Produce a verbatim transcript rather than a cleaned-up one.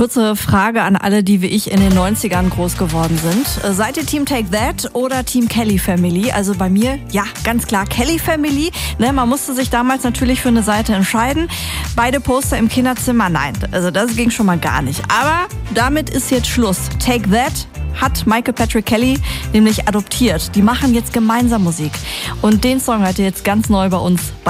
Kurze Frage an alle, die wie ich in den neunzigern groß geworden sind. Seid ihr Team Take That oder Team Kelly Family? Also bei mir, ja, ganz klar Kelly Family. Ne, man musste sich damals natürlich für eine Seite entscheiden. Beide Poster im Kinderzimmer, nein, also das ging schon mal gar nicht. Aber damit ist jetzt Schluss. Take That hat Michael Patrick Kelly nämlich adoptiert. Die machen jetzt gemeinsam Musik. Und den Song hört ihr jetzt ganz neu bei uns bei